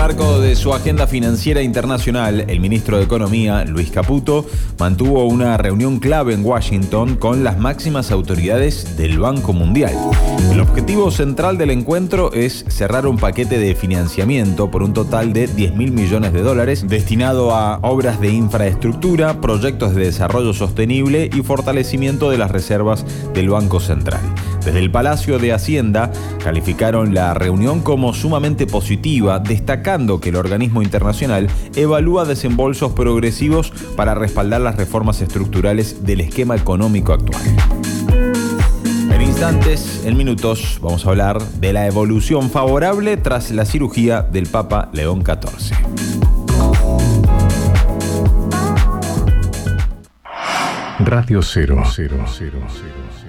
marco de su agenda financiera internacional, el ministro de Economía, Luis Caputo, mantuvo una reunión clave en Washington con las máximas autoridades del Banco Mundial. El objetivo central del encuentro es cerrar un paquete de financiamiento por un total de $10.000 millones destinado a obras de infraestructura, proyectos de desarrollo sostenible y fortalecimiento de las reservas del Banco Central. Desde el Palacio de Hacienda calificaron la reunión como sumamente positiva, destacando que el organismo internacional evalúa desembolsos progresivos para respaldar las reformas estructurales del esquema económico actual. En instantes, en minutos, vamos a hablar de la evolución favorable tras la cirugía del Papa León XIV. Radio 0.